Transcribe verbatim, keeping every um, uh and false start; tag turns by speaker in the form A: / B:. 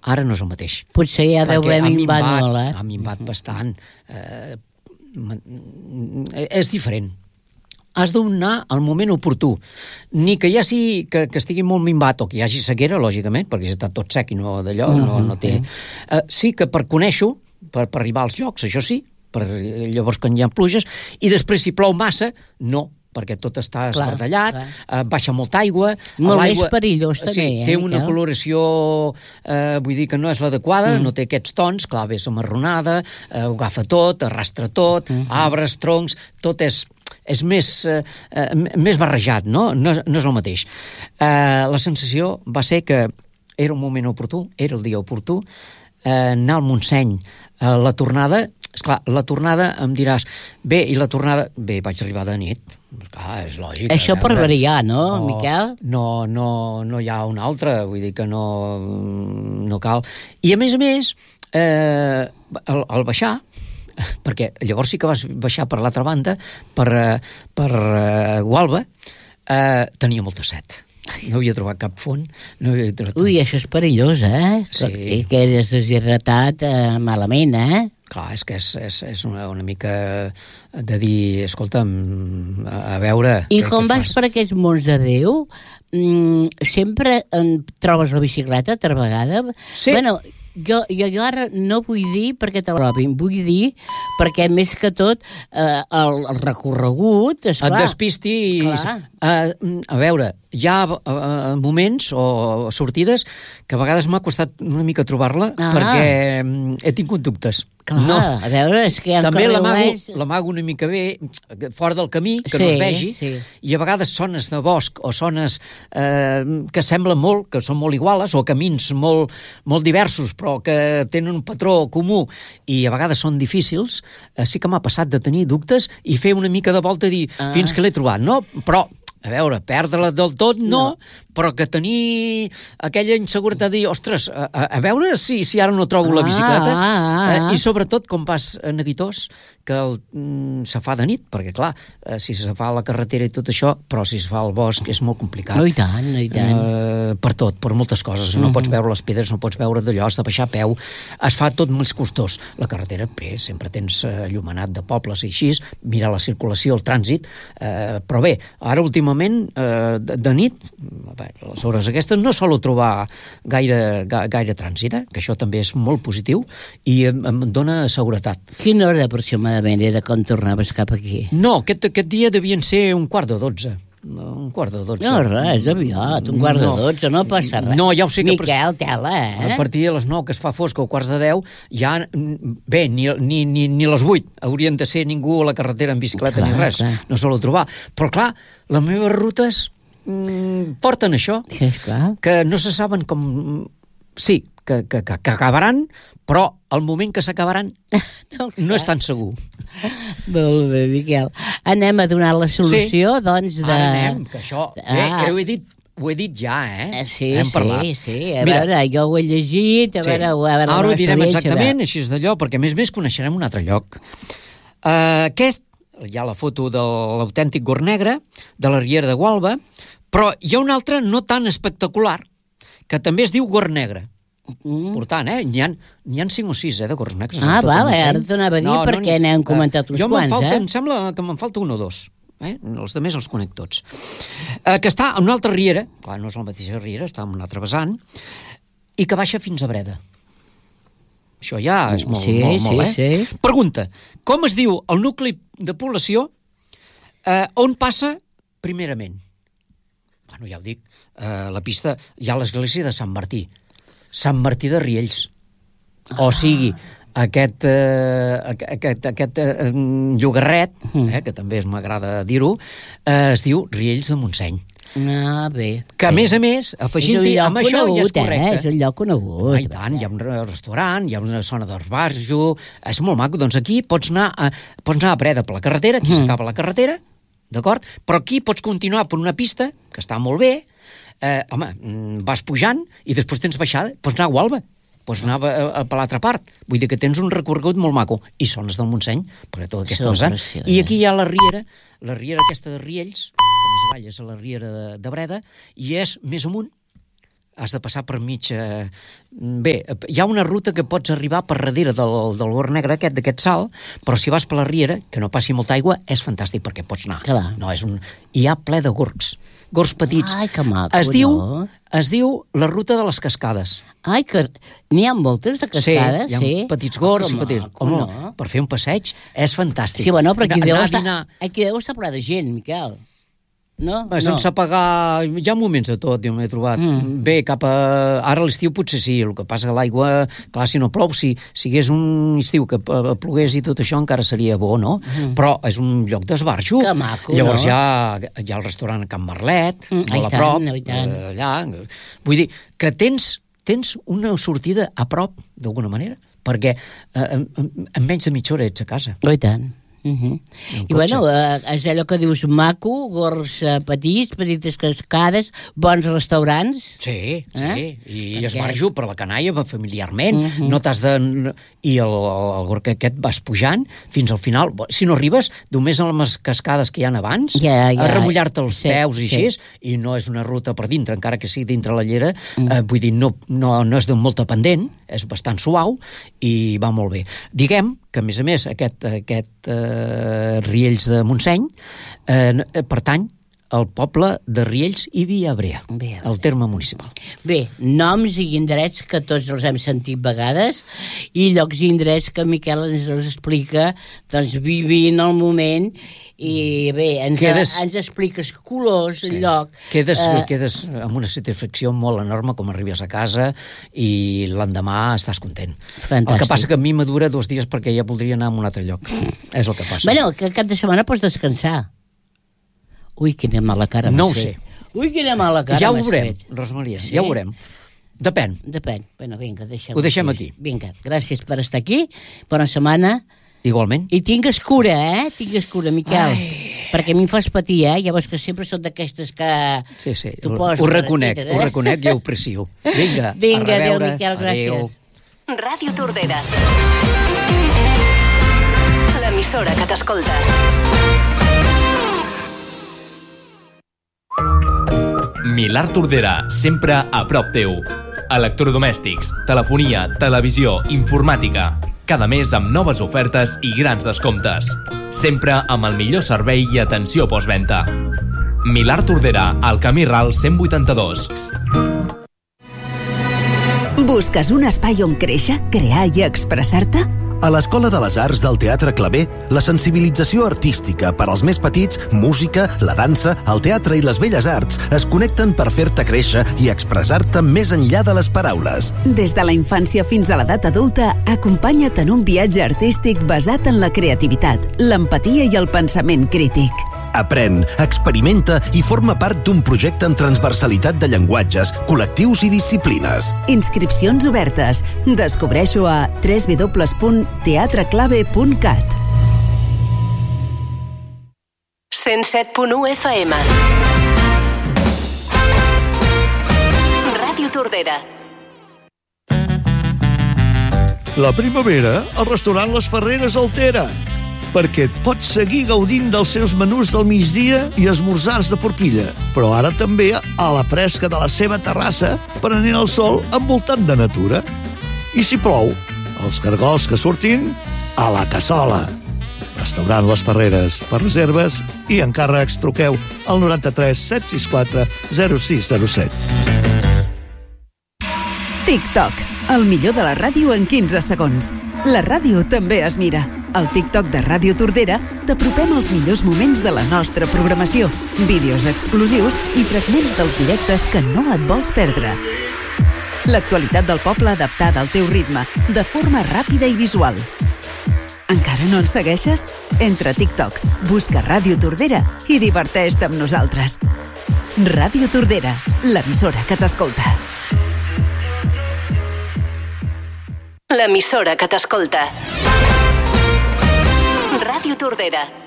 A: ara no és el mateix.
B: Potser ja deu haver minvat molt, eh?
A: Ha minvat bastant. Eh, és diferent. Has de donar al moment oportú. Ni que ja sigui que, que estigui molt minvat o que hi hagi sequera, lògicament, perquè si està tot sec i no d'allò, uh-huh. no, no té... Uh, sí que per conèixer-ho, per, per arribar als llocs, això sí, per, llavors quan hi ha pluges, i després si plou massa, no, perquè tot està esbardellat, uh, baixa molta aigua...
B: Molt més perillós, també,
A: sí,
B: eh?
A: Té una Miquel? Coloració, eh, vull dir que no és l'adequada, mm. no té aquests tons, clar, és amarronada, eh, ho agafa tot, arrastra tot, mm -hmm. arbres, troncs, tot és... és més, eh, més barrejat, no? No és, no és el mateix. Eh, la sensació va ser que era un moment oportú, era el dia oportú, eh, anar al Montseny, eh, la tornada... Esclar, la tornada em diràs, bé, i la tornada... Bé, vaig arribar de nit, clar, és lògic.
B: Això per variar, no,
A: no,
B: Miquel?
A: No, no, no hi ha una altra, vull dir que no, no cal. I a més a més, eh, al, al baixar, perquè llavors sí que vas baixar per l'altra banda, per, per uh, Gualba, eh, tenia molta set. No havia trobat cap font. No havia trobat...
B: Ui, això és perillós, eh?
A: Sí.
B: Que, que eres deshidratat eh, malament, eh?
A: Clar, és que és, és, és una, una mica de dir, escolta'm, a, a veure...
B: I com vas fas? Per aquests Monts de Déu, mm, sempre en trobes la bicicleta, altra vegada?
A: Sí.
B: Bueno, jo, jo, jo ara no vull dir perquè te l'obrin, vull dir perquè més que tot eh, el, el recorregut, esclar...
A: Et despisti... A, a veure, hi ha uh, moments o sortides que a vegades m'ha costat una mica trobar-la ah. perquè um, he tingut dubtes.
B: Clar, no. A veure, és que hi ha
A: també
B: carreuers...
A: l'amago una mica bé, fora del camí, que
B: sí,
A: no es vegi,
B: sí.
A: I a vegades zones de bosc o zones eh, que semblen molt, que són molt iguales, o camins molt, molt diversos, però que tenen un patró comú i a vegades són difícils, eh, sí que m'ha passat de tenir dubtes i fer una mica de volta i dir, ah. fins que l'he trobat, no? Però... A veure, perdre-la del tot no, no, però que tenir aquella inseguretat de dir, ostres, a, a veure si, si ara no trobo ah, la bicicleta. Ah, ah, ah. Eh, I sobretot, com vas a neguitós, que el, mm, se fa de nit, perquè clar, eh, si se fa a la carretera i tot això, però si se fa al bosc és molt complicat.
B: No, i tant, no, i tant.
A: Eh, per tot, per moltes coses. No uh-huh. pots veure les pedres, no pots veure d'allò, has de baixar a peu. Es fa tot més costós. La carretera, bé, sempre tens eh, llumenat de pobles i així, mirar la circulació, el trànsit, eh, però bé, ara últimament eh, de, de nit, bé, a les hores aquestes no solo trobar gaire, ga, gaire trànsit, eh? Que això també és molt positiu i em, em dona seguretat.
B: Quina hora aproximadament era quan tornaves cap aquí?
A: No, aquest, aquest dia devien ser un quart de dotze. No, un quart de dotze.
B: No, res, aviat, un quart
A: no,
B: de dotze, no passa res.
A: No, ja ho sé que...
B: Miquel, tela, eh?
A: A partir de les nou, que es fa fosca, o quarts de deu, ja, bé, ni, ni, ni, ni les vuit haurien de ser ningú a la carretera en bicicleta clar, ni res, clar. No sol trobar. Però clar, les meves rutes mm, porten això,
B: sí, clar.
A: Que no se saben com... Sí, que, que, que, que acabaran, però al moment que s'acabaran no, no és tan segur.
B: Molt bé, Miquel. Anem a donar la solució, sí. doncs, de...
A: Ara anem, que això... Bé, ah. ho he dit... Ho he dit ja, eh?
B: Sí, Hem sí, sí. A Mira, veure, jo ho he llegit, a sí. veure... A veure
A: ara ho direm exactament, així és d'allò, perquè a més a més coneixerem un altre lloc. Uh, aquest, hi ha la foto de l'autèntic Gornegre, de la Riera de Gualba, però hi ha un altre no tan espectacular, que també es diu Gornegre. Mm. Portant, eh? N'hi ha, n'hi ha cinc o sis, eh, de Gornegres.
B: Ah, vale, ara t'anava a dir no, perquè no, n'hem comentat uns
A: jo
B: quants,
A: falta,
B: eh?
A: Em sembla que me'n falta un o dos. Eh? Els de més els conec tots. Eh, que està en una altra riera, clar, no és la mateixa riera, està en un altre vessant, i que baixa fins a Breda. Això ja és molt,
B: sí,
A: molt, molt,
B: sí,
A: eh?
B: Sí.
A: Pregunta, com es diu el nucli de població eh, on passa primerament? Bueno, ja ho dic, eh, la pista, hi ha l'església de Sant Martí. Sant Martí de Riells. Ah. O sigui, aquest, eh, aquest, aquest eh, llogarret, eh, que també m'agrada dir-ho, eh, es diu Riells de Montseny.
B: Ah, bé.
A: Que, a sí. més a més, afegint-hi amb això
B: conegut,
A: ja és correcte.
B: Eh? És un lloc conegut.
A: Ah, i tant, hi ha un restaurant, hi ha una zona d'esbarjo, és molt maco. Doncs aquí pots anar a, pots anar a Breda per la carretera, aquí mm. s'acaba la carretera, d'acord? Però aquí pots continuar per una pista, que està molt bé, eh, home, vas pujant i després tens baixada, pots anar a Gualba, pots anar a, a, a per l'altra part. Vull dir que tens un recorregut molt maco. I zones del Montseny, perquè tota aquesta vessant. I aquí hi ha la riera, la riera aquesta de Riells, que més avall és a la riera de, de Breda, i és més amunt, has de passar per mig... Eh, bé, hi ha una ruta que pots arribar per darrere del, del Gorg Negre aquest, d'aquest salt, però si vas per la riera, que no passi molta aigua, és fantàstic perquè pots anar.
B: Clar.
A: No, és un... Hi ha ple de gorgs, gorgs petits.
B: Ai, que maco,
A: es diu,
B: no?
A: es diu la ruta de les cascades.
B: Ai, que n'hi ha moltes de cascades,
A: sí?
B: Sí,
A: hi ha petits gorgs,
B: oh,
A: petits...
B: maco,
A: Home,
B: no?
A: per fer un passeig és fantàstic.
B: Sí, bueno, però aquí,
A: Anar
B: deu
A: a
B: estar,
A: dinar...
B: aquí deu estar ple de gent, Miquel. No?
A: Bé, sense
B: no.
A: pagar... Hi ha moments de tot, jo m'he trobat. Mm. Bé, cap a... Ara a l'estiu potser sí, el que passa que l'aigua, clar, si no plou, si, si hagués un estiu que plogués i tot això encara seria bo, no? Mm. Però és un lloc d'esbarjo.
B: Que maco,
A: Llavors
B: no?
A: hi ha, hi ha el restaurant Can Marlet,
B: mm,
A: molt a
B: tant,
A: prop,
B: tant.
A: allà. Vull dir que tens, tens una sortida a prop, d'alguna manera, perquè eh, en, en menys de mitja hora ets a casa.
B: Oh, i tant. Uh -huh. I bueno, eh, és allò que dius maco, gorgs eh, petits, petites cascades, bons restaurants.
A: Sí, sí,
B: eh?
A: i
B: Perquè...
A: esbarjo per la canalla, familiarment, uh -huh. no t'has de... I el, el gorg aquest vas pujant fins al final. Si no arribes, només a les cascades que hi ha abans,
B: ja, ja.
A: a remullar-te els
B: sí,
A: peus i
B: sí.
A: així, i no és una ruta per dintre, encara que sigui dintre la llera, uh -huh. eh, vull dir, no, no, no és de molta pendent, és bastant suau i va molt bé. Diguem que, a més a més, aquest, aquest eh, Riells de Montseny eh, pertany al poble de Riells i Viabrea, el terme municipal.
B: Bé, noms i indrets que tots els hem sentit vegades i llocs i indrets que Miquel ens els explica, doncs vivint el moment i bé, ens, quedes, ens expliques colors, sí. lloc...
A: Quedes, eh, quedes amb una satisfacció molt enorme com arribes a casa i l'endemà estàs content.
B: Fantàstic.
A: El que passa que a mi m'adura dos dies perquè ja voldria anar a un altre lloc. És el que passa.
B: Bueno, que cap de setmana pots descansar. Ui, quina mala cara
A: no
B: m'has
A: ho
B: fet.
A: sé.
B: Ui, quina mala cara
A: ja ho
B: m'has
A: veurem,
B: fet.
A: Rosmaria,
B: sí?
A: ja ho veurem. Depèn.
B: Depèn. Bueno, vinga, deixem
A: ho deixem aquí.
B: aquí. Vinga, gràcies per estar aquí. Bona setmana.
A: Igualment.
B: I tingues cura, eh? Tingues cura, Miquel.
A: Ai.
B: Perquè a mi em fas patir, eh? Llavors que sempre són d'aquestes que...
A: Sí, sí,
B: ho,
A: ho reconec, Twitter, eh? ho reconec i ho aprecio. Vinga,
B: Vinga,
A: a reveure.
B: Adéu, Miquel, gràcies.
C: Adéu. Ràdio Tordera. L'emissora que t'escolta.
D: Milà Tordera, sempre a prop teu. Electrodomèstics, telefonia, televisió, informàtica. Cada mes amb noves ofertes i grans descomptes. Sempre amb el millor servei i atenció postventa. Milà Tordera, al camí Ral cent vuitanta-dos.
E: Busques un espai on créixer, crear i expressar-te?
F: A l'Escola de les Arts del Teatre Claver, la sensibilització artística per als més petits, música, la dansa, el teatre i les belles arts es connecten per fer-te créixer i expressar-te més enllà de les paraules.
E: Des de la infància fins a l'edat adulta, acompanya't en un viatge artístic basat en la creativitat, l'empatia i el pensament crític.
F: Aprèn, experimenta i forma part d'un projecte amb transversalitat de llenguatges, col·lectius i disciplines.
E: Inscripcions obertes. Descobreixo a w w w punt teatre clave punt cat.
C: cent set punt u F M. Ràdio Tordera.
G: La primavera, el restaurant Les Ferreres altera, perquè et pots seguir gaudint dels seus menús del migdia i esmorzars de forquilla, però ara també a la fresca de la seva terrassa, prenent el sol envoltat de natura. I si plou, els cargols que surtin a la cassola. Restaurant Les Ferreres. Per reserves i encàrrecs truqueu al noranta-tres set sis quatre zero sis zero set.
E: TikTok, el millor de la ràdio en quinze segons. La ràdio també es mira. Al TikTok de Ràdio Tordera t'apropem els millors moments de la nostra programació, vídeos exclusius i fragments dels directes que no et vols perdre. L'actualitat del poble adaptada al teu ritme, de forma ràpida i visual. Encara no ens segueixes? Entra a TikTok, busca Ràdio Tordera i diverteix-te amb nosaltres. Ràdio Tordera, l'emissora que t'escolta.
C: L'emissora que t'escolta. Ràdio Tordera.